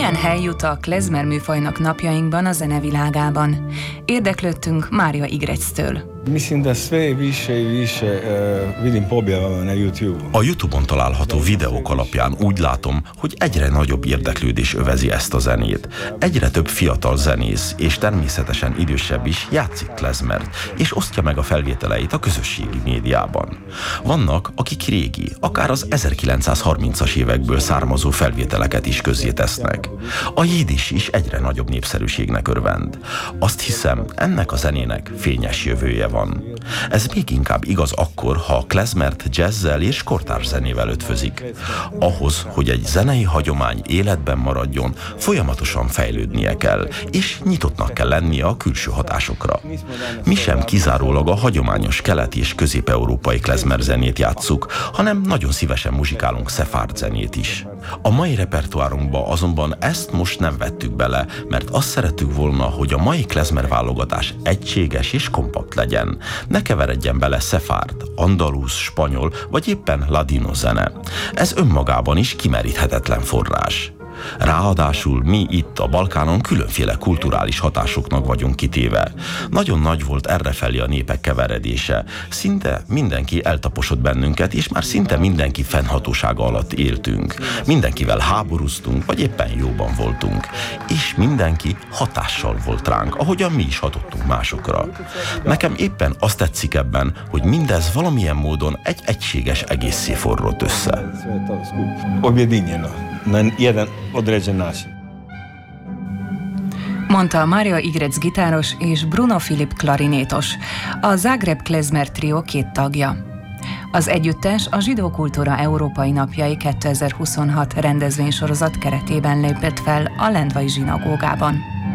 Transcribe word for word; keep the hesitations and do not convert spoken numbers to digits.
Milyen hely jut a klezmer műfajnak napjainkban a zenevilágában? Érdeklődtünk Mária Igrectől. Mislim da sve više i više uh, vidim po objavama na YouTube. A YouTube-on található videók alapján úgy látom, hogy egyre nagyobb érdeklődés övezi ezt a zenét. Egyre több fiatal zenész, és természetesen idősebb is játszik klezmert, és osztja meg a felvételeit a közösségi médiában. Vannak, akik régi, akár az ezerkilencszázharmincas évekből származó felvételeket is közzétesznek. A jiddis is egyre nagyobb népszerűségnek örvend. Azt hiszem, ennek a zenének fényes jövője van. Ez még inkább igaz akkor, ha a klezmert jazzzel és kortárs zenével ötvözik. Ahhoz, hogy egy zenei hagyomány életben maradjon, folyamatosan fejlődnie kell, és nyitottnak kell lennie a külső hatásokra. Mi sem kizárólag a hagyományos keleti és közép-európai klezmer zenét játsszuk, hanem nagyon szívesen muzsikálunk szefárd zenét is. A mai repertoárunkba azonban ezt most nem vettük bele, mert azt szerettük volna, hogy a mai klezmer válogatás egységes és kompakt legyen. Ne keveredjen bele szefárd, andalúz, spanyol vagy éppen ladino zene. Ez önmagában is kimeríthetetlen forrás. Ráadásul mi itt a Balkánon különféle kulturális hatásoknak vagyunk kitéve. Nagyon nagy volt errefelé a népek keveredése. Szinte mindenki eltaposott bennünket, és már szinte mindenki fennhatósága alatt éltünk. Mindenkivel háborúztunk, vagy éppen jóban voltunk. És mindenki hatással volt ránk, ahogyan mi is hatottunk másokra. Nekem éppen azt tetszik ebben, hogy mindez valamilyen módon egy egységes egészé forrott össze. Mondta Mária Igrec gitáros és Bruno Filip klarinétos, a Zágráb Klezmer Trio két tagja. Az együttes a Zsidó Kultúra Európai Napjai kétezer-huszonhat rendezvénysorozat keretében lépett fel a Lendvai zsinagógában.